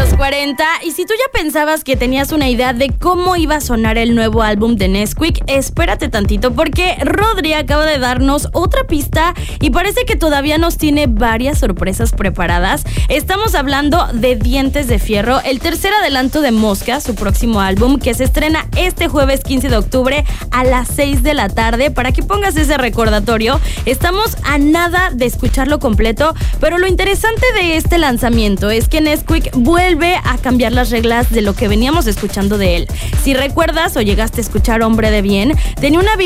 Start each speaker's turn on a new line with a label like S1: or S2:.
S1: los 40. Y si tú ya pensabas que tenías una idea de cómo iba a sonar el nuevo álbum de Nesquik, espérate tantito porque Rodri acaba de darnos otra pista y parece que todavía nos tiene varias sorpresas preparadas. Estamos hablando de Dientes de Fierro, el tercer adelanto de Mosca, su próximo álbum, que se estrena este jueves 15 de octubre a las 6 de la tarde. Para que pongas ese recordatorio, estamos a nada de escucharlo completo, pero lo interesante de este lanzamiento es que Nesquik vuelve a cambiar las reglas de lo que veníamos escuchando de él. Si recuerdas o llegaste a escuchar Hombre de Bien, tenía una